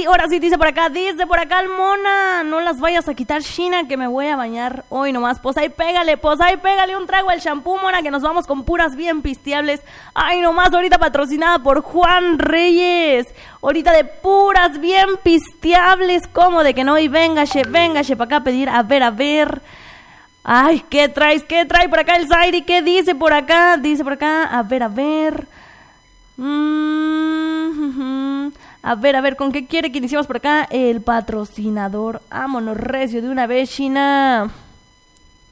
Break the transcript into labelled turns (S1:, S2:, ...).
S1: ahora sí dice por acá el Mona, no las vayas a quitar, China, que me voy a bañar hoy nomás. Pues ahí pégale un trago al shampoo, Mona, que nos vamos con puras bien pisteables. Ay, nomás, ahorita patrocinada por Juan Reyes. Ahorita de puras bien pisteables, ¿cómo de que no? Y véngase para acá a pedir, a ver. Ay, ¿qué trae por acá el Zairi? ¿Qué dice por acá? A ver. A ver, ¿con qué quiere que iniciemos por acá? El patrocinador. Vámonos, recio, de una vez, China.